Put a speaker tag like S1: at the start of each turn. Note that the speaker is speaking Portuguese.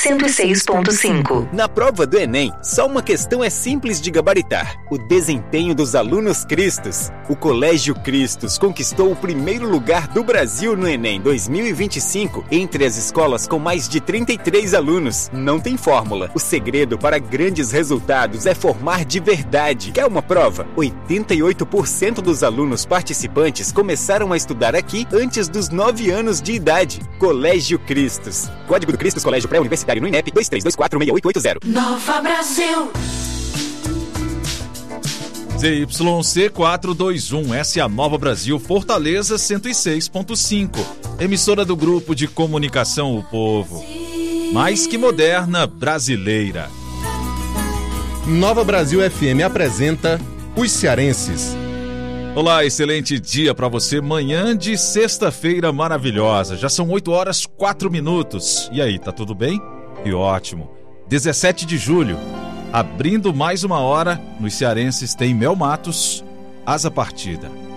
S1: 106.5.
S2: Na prova do Enem, só uma questão é simples de gabaritar: o desempenho dos alunos Cristos. O Colégio Cristos conquistou o primeiro lugar do Brasil no Enem 2025 entre as escolas com mais de 33 alunos. Não tem fórmula. O segredo para grandes resultados é formar de verdade. Quer uma prova? 88% dos alunos participantes começaram a estudar aqui antes dos 9 anos de idade. Colégio Cristos. Código do Cristos Colégio Pré-Universitário no INEP 23246880.
S1: Nova Brasil.
S3: ZYC 421, essa é a Nova Brasil, Fortaleza 106.5. Emissora do Grupo de Comunicação O Povo. Mais que moderna, brasileira.
S4: Nova Brasil FM apresenta Os Cearenses.
S3: Olá, excelente dia para você, manhã de sexta-feira maravilhosa. Já são 8h04. E aí, tá tudo bem? Que ótimo. 17 de julho, abrindo mais uma hora, nos Cearenses tem Mel Matos, Asa Partida.